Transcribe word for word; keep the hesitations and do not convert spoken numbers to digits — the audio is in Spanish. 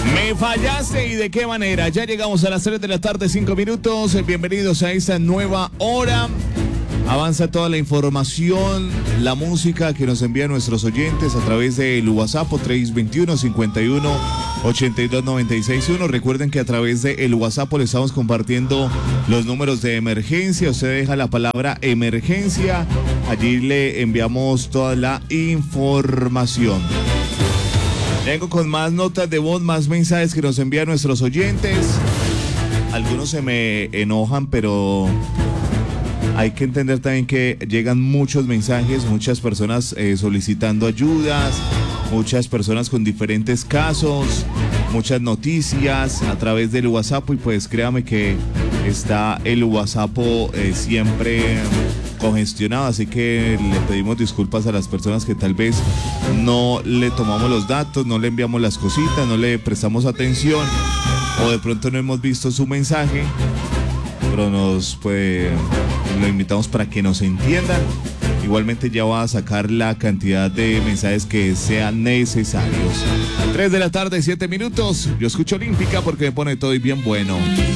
Me fallaste, y de qué manera. Ya llegamos a las tres de la tarde, cinco minutos. Bienvenidos a esta nueva hora. Avanza toda la información, la música que nos envían nuestros oyentes a través del WhatsApp tres dos uno, cinco uno, ocho dos nueve seis uno. Recuerden que a través del WhatsApp le estamos compartiendo los números de emergencia. Usted deja la palabra emergencia, allí le enviamos toda la información. Vengo con más notas de voz, más mensajes que nos envían nuestros oyentes. Algunos se me enojan, pero hay que entender también que llegan muchos mensajes, muchas personas eh, solicitando ayudas, muchas personas con diferentes casos, muchas noticias a través del WhatsApp, y pues créame que está el WhatsApp eh, siempre congestionado, así que le pedimos disculpas a las personas que tal vez no le tomamos los datos, no le enviamos las cositas, no le prestamos atención, o de pronto no hemos visto su mensaje, pero nos pues lo invitamos para que nos entiendan. Igualmente ya va a sacar la cantidad de mensajes que sean necesarios. tres de la tarde, siete minutos. Yo escucho Olímpica porque me pone todo y bien bueno.